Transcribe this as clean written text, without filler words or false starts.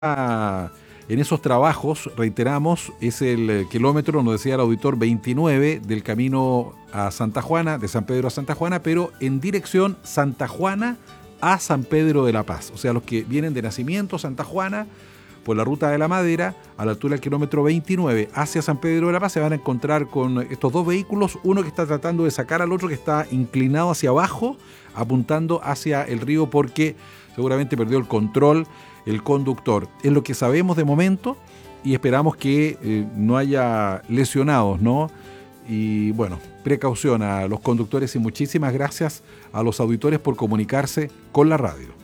en esos trabajos, reiteramos, es el kilómetro, nos decía el auditor, 29 del camino a Santa Juana, de San Pedro a Santa Juana, pero en dirección Santa Juana a San Pedro de la Paz. O sea, los que vienen de Nacimiento, Santa Juana, por la ruta de la Madera, a la altura del kilómetro 29 hacia San Pedro de la Paz, se van a encontrar con estos dos vehículos, uno que está tratando de sacar al otro que está inclinado hacia abajo, apuntando hacia el río porque seguramente perdió el control el conductor. Es lo que sabemos de momento y esperamos que no haya lesionados, ¿no? Y bueno, precaución a los conductores y muchísimas gracias a los auditores por comunicarse con la radio.